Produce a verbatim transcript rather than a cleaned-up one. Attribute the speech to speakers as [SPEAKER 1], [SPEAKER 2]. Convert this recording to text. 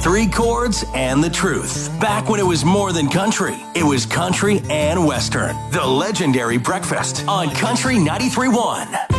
[SPEAKER 1] Three chords and the truth. Back when it was more than country, it was country and western. The legendary Breakfast on Country ninety-three point one.